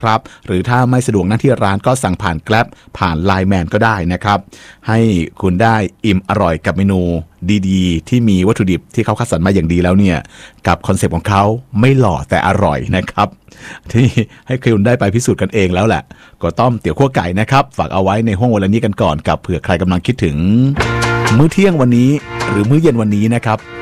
ครับหรือถ้าไม่สะดวกนั่งที่ร้านก็สั่งผ่าน Grab ผ่าน Line Man ก็ได้นะครับให้คุณได้อิ่มอร่อยกับเมนูดีๆที่มีวัตถุดิบที่เขาคัดสรรมาอย่างดีแล้วเนี่ยกับคอนเซปต์ของเขาไม่หล่อแต่อร่อยนะครับที่ให้คุณได้ไปพิสูจน์กันเองแล้วแหละก็ต้มเตี๋ยวคั่วไก่นะครับฝากเอาไว้ในห้วงเวลานี้กันก่อนกับเผื่อใครกำลังคิดถึงมื้อเที่ยงวันนี้หรือมื้อเย็นวันนี้นะครับ